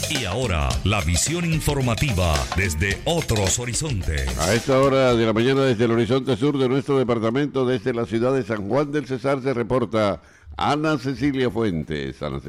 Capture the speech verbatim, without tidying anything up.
Y ahora, la visión informativa desde otros horizontes. A esta hora de la mañana, desde el horizonte sur de nuestro departamento, desde la ciudad de San Juan del Cesar, se reporta Ana Cecilia Fuentes. Ana